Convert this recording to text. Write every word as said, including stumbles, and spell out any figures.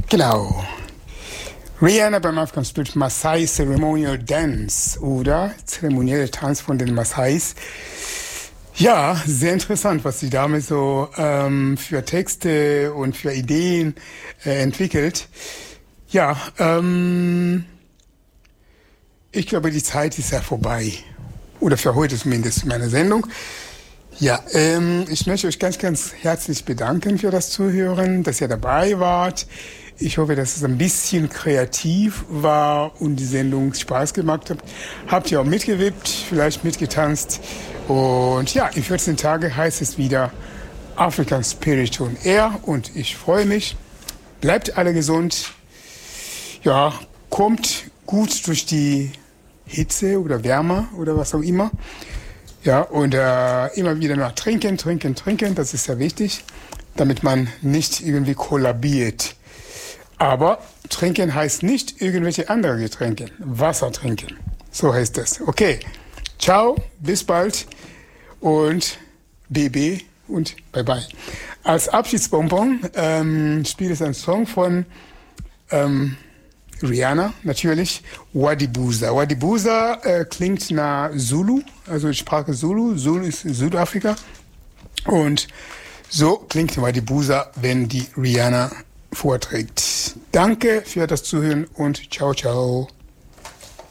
Genau. Rihanna beim African Spirit Maasai Ceremonial Dance oder zeremonielle Tanz von den Maasais. Ja, sehr interessant, was sie damit so ähm, für Texte und für Ideen äh, entwickelt. Ja, ähm, ich glaube, die Zeit ist ja vorbei. Oder für heute zumindest in meiner Sendung. Ja, ähm, ich möchte euch ganz, ganz herzlich bedanken für das Zuhören, dass ihr dabei wart. Ich hoffe, dass es ein bisschen kreativ war und die Sendung Spaß gemacht hat. Habt ihr auch mitgewippt, vielleicht mitgetanzt. Und ja, in vierzehn Tagen heißt es wieder African Spirit on Air und ich freue mich. Bleibt alle gesund. Ja, kommt gut durch die Hitze oder Wärme oder was auch immer. Ja, und äh, immer wieder nach trinken, trinken, trinken. Das ist sehr wichtig, damit man nicht irgendwie kollabiert. Aber trinken heißt nicht irgendwelche andere Getränke. Wasser trinken. So heißt das. Okay. Ciao, bis bald und B B und bye bye. Als Abschiedsbonbon ähm, spielt es ein Song von ähm, Rihanna, natürlich, Wadibuza. Wadibuza äh, klingt nach Zulu, also Sprache Zulu. Zulu ist Südafrika. Und so klingt Wadibuza, wenn die Rihanna vorträgt. Danke für das Zuhören und ciao, ciao.